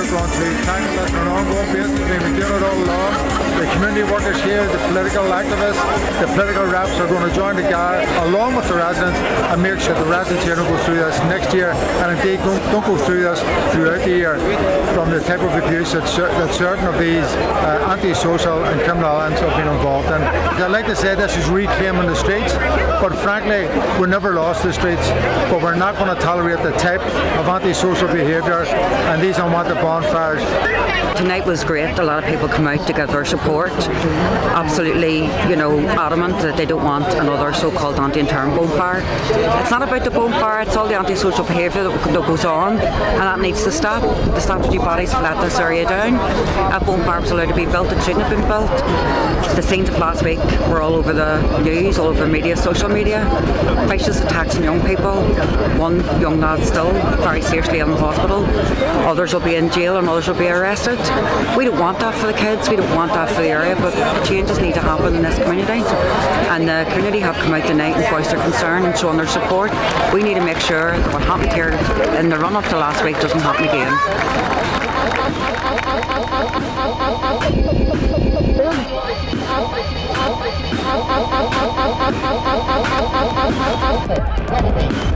going to tackle this on an ongoing basis. We've been doing it all along. The community workers here, the political activists, the political reps are going to join together along with the residents and make sure the residents here don't go through this next year, and indeed don't go through this throughout the year from the type of abuse that certain of these antisocial and criminal elements have been involved in. I'd like to say this is reclaiming the streets, but frankly we never lost the streets, but we're not going to tolerate the type of antisocial behaviour and these unwanted bonfires. Tonight was great. A lot of people come out to give their support, absolutely, adamant that they don't want another so-called anti-intern bonfire. It's not about the bonfire, it's all the antisocial behaviour that goes on, and that needs to stop. The statutory bodies have let this area down. A bonfire was allowed to be built, it shouldn't have been built. The scenes of last week were all over the news, all over media, social media. Vicious attacks on young people. One young lad still very seriously in the hospital. Others will be in jail and others will be arrested. We don't want that for the kids, we don't want that for the area, but changes need to happen in this community. And the community have come out tonight and voiced their concern and shown their support. We need to make sure that what happened here in the run-up to last week doesn't happen again.